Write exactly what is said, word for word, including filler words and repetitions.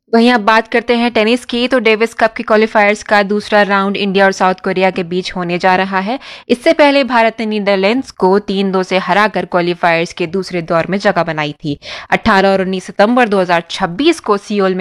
वहीं अब बात करते हैं टेनिस की। तो डेविस कप के क्वालिफायर्स का दूसरा राउंड इंडिया और साउथ कोरिया के बीच होने जा रहा है। इससे पहले भारत ने नीदरलैंड्स को तीन दो से हराकर क्वालिफायर्स के दूसरे दौर में जगह बनाई थी। अठारह और उन्नीस सितंबर दो हज़ार छब्बीस को सियोल में